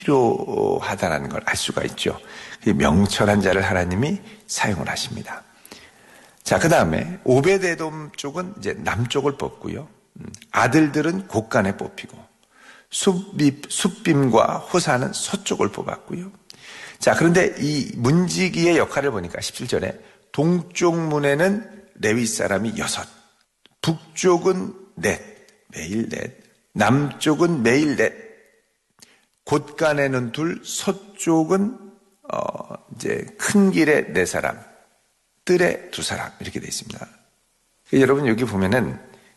필요하다는 걸 알 수가 있죠. 명철한 자를 하나님이 사용을 하십니다. 자, 그 다음에 오베데돔 쪽은 이제 남쪽을 뽑고요. 아들들은 곳간에 뽑히고 숫빔과 호사는 서쪽을 뽑았고요. 자, 그런데 이 문지기의 역할을 보니까 17절에 동쪽 문에는 레위 사람이 6, 북쪽은 넷, 매일 넷, 남쪽은 매일 넷, 곳간에는 2, 서쪽은 이제 큰 길에 4사람, 뜰에 2사람 이렇게 되어 있습니다. 여러분 여기 보면은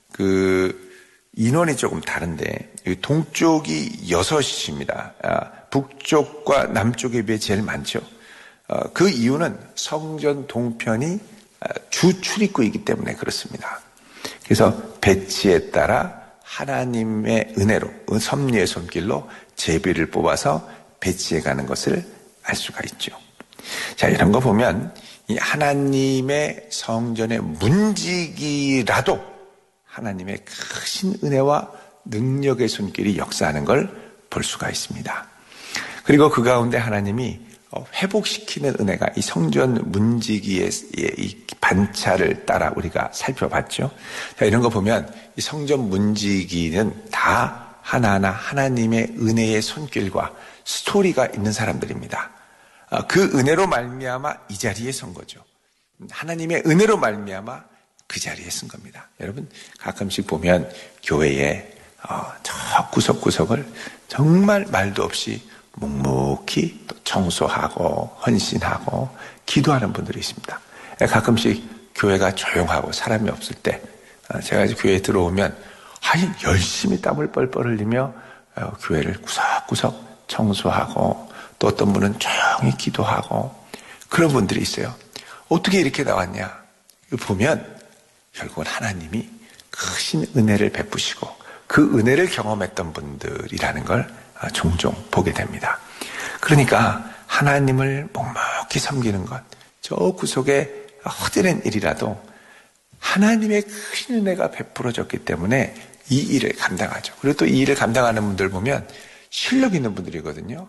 인원이 조금 다른데 동쪽이 6입니다. 북쪽과 남쪽에 비해 제일 많죠. 그 이유는 성전 동편이 주 출입구이기 때문에 그렇습니다. 그래서 배치에 따라 하나님의 은혜로 섭리의 손길로 제비를 뽑아서 배치해 가는 것을 알 수가 있죠. 자, 이런 거 보면 이 하나님의 성전의 문지기라도 하나님의 크신 은혜와 능력의 손길이 역사하는 걸 볼 수가 있습니다. 그리고 그 가운데 하나님이 회복시키는 은혜가 이 성전 문지기의 이 반차를 따라 우리가 살펴봤죠. 자, 이런 거 보면 이 성전 문지기는 다 하나하나 하나님의 은혜의 손길과 스토리가 있는 사람들입니다. 그 은혜로 말미암아 이 자리에 선 거죠. 하나님의 은혜로 말미암아 그 자리에 쓴 겁니다. 여러분 가끔씩 보면 교회에 저 구석구석을 정말 말도 없이 묵묵히 또 청소하고 헌신하고 기도하는 분들이 있습니다. 가끔씩 교회가 조용하고 사람이 없을 때 제가 이제 교회에 들어오면 열심히 땀을 뻘뻘 흘리며 교회를 구석구석 청소하고 또 어떤 분은 조용히 기도하고 그런 분들이 있어요. 어떻게 이렇게 나왔냐? 보면 결국은 하나님이 크신 은혜를 베푸시고 그 은혜를 경험했던 분들이라는 걸 종종 보게 됩니다. 그러니까 하나님을 묵묵히 섬기는 것, 저 구석에 허드렛 일이라도 하나님의 큰 은혜가 베풀어졌기 때문에 이 일을 감당하죠. 그리고 또 이 일을 감당하는 분들 보면 실력 있는 분들이거든요.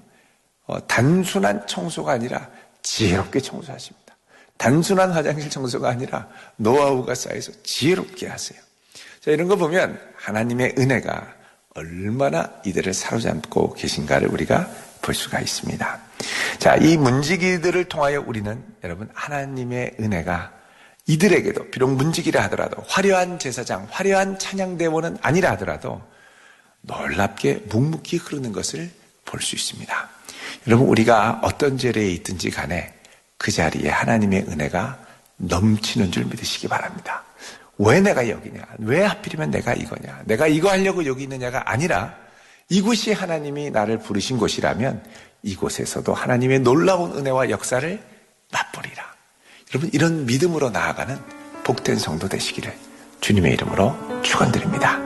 단순한 청소가 아니라 지혜롭게 청소하십니다. 단순한 화장실 청소가 아니라 노하우가 쌓여서 지혜롭게 하세요. 자, 이런 거 보면 하나님의 은혜가 얼마나 이들을 사로잡고 계신가를 우리가 볼 수가 있습니다. 자, 이 문지기들을 통하여 우리는 여러분 하나님의 은혜가 이들에게도 비록 문지기라 하더라도 화려한 제사장, 화려한 찬양대원은 아니라 하더라도 놀랍게 묵묵히 흐르는 것을 볼 수 있습니다. 여러분 우리가 어떤 자리에 있든지 간에 그 자리에 하나님의 은혜가 넘치는 줄 믿으시기 바랍니다. 왜 내가 여기냐? 왜 하필이면 내가 이거냐? 내가 이거 하려고 여기 있느냐가 아니라 이곳이 하나님이 나를 부르신 곳이라면 이곳에서도 하나님의 놀라운 은혜와 역사를 맛보리라. 여러분 이런 믿음으로 나아가는 복된 성도 되시기를 주님의 이름으로 축원드립니다.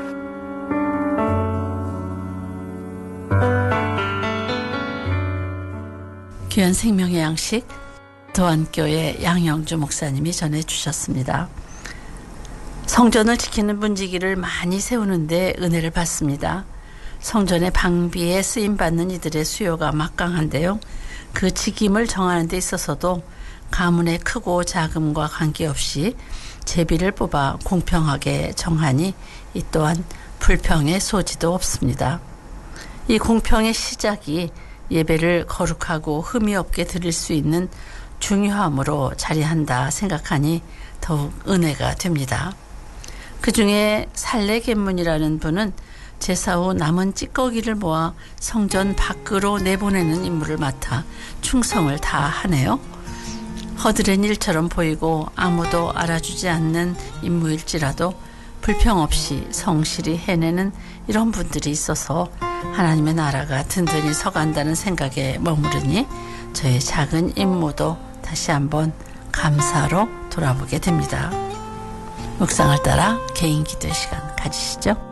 귀한 생명의 양식 도안교회 양영주 목사님이 전해주셨습니다. 성전을 지키는 문지기를 많이 세우는데 은혜를 받습니다. 성전의 방비에 쓰임받는 이들의 수요가 막강한데요. 그 직임을 정하는 데 있어서도 가문의 크고 작음과 관계없이 제비를 뽑아 공평하게 정하니 이 또한 불평의 소지도 없습니다. 이 공평의 시작이 예배를 거룩하고 흠이 없게 드릴 수 있는 중요함으로 자리한다 생각하니 더욱 은혜가 됩니다. 그 중에 살레겟문이라는 분은 제사 후 남은 찌꺼기를 모아 성전 밖으로 내보내는 임무를 맡아 충성을 다하네요. 허드렛 일처럼 보이고 아무도 알아주지 않는 임무일지라도 불평 없이 성실히 해내는 이런 분들이 있어서 하나님의 나라가 든든히 서간다는 생각에 머무르니 저의 작은 임무도 다시 한번 감사로 돌아보게 됩니다. 묵상을 따라 개인 기도의 시간 가지시죠.